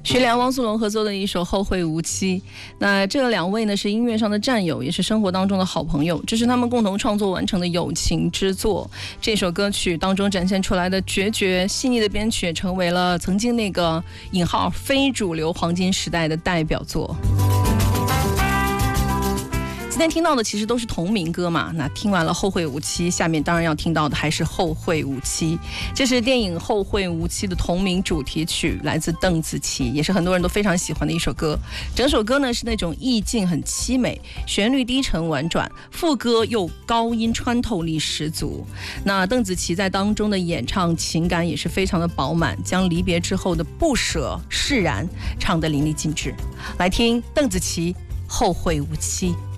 徐良、汪苏泷合作的一首《后会无期》。那这两位呢是音乐上的战友，也是生活当中的好朋友，这是他们共同创作完成的友情之作。这首歌曲当中展现出来的决绝细腻的编曲，成为了曾经那个引号非主流黄金时代的代表作。今天听到的其实都是同名歌嘛，那听完了《后会无期》，下面当然要听到的还是《后会无期》。这是电影《后会无期》的同名主题曲，来自邓紫棋，也是很多人都非常喜欢的一首歌。整首歌呢是那种意境很凄美，旋律低沉婉转，副歌又高音穿透力十足。那邓紫棋在当中的演唱情感也是非常的饱满，将离别之后的不舍释然唱得淋漓尽致。来听邓紫棋《后会无期》。